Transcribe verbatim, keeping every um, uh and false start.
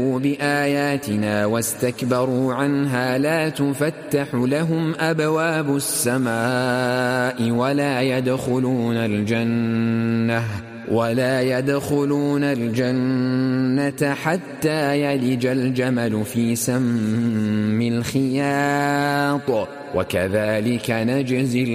بآياتنا واستكبروا عنها لا تفتح لهم أبواب السماء ولا يدخلون الجنة ولا يدخلون الجنة حتى يلج الجمل في سم الخياط وكذلك نجزي